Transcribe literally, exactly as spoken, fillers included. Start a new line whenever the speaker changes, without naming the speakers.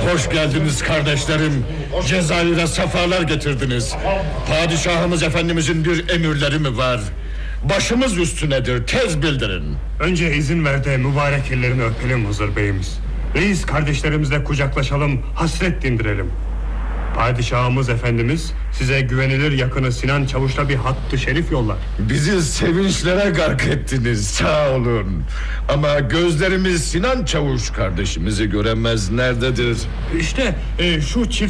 Hoş geldiniz kardeşlerim. Cezayir'e sefalar getirdiniz. Padişahımız efendimizin bir emirleri mi var? Başımız üstünedir, tez bildirin.
Önce izin ver de mübarek ellerini öpelim Hızır Beyimiz. Reis kardeşlerimizle kucaklaşalım, hasret dindirelim. Padişahımız efendimiz size güvenilir yakını Sinan Çavuş'la bir hattı şerif yollar.
Bizi sevinçlere gark ettiniz, sağ olun. Ama gözlerimiz Sinan Çavuş kardeşimizi göremez, nerededir?
İşte e, şu çift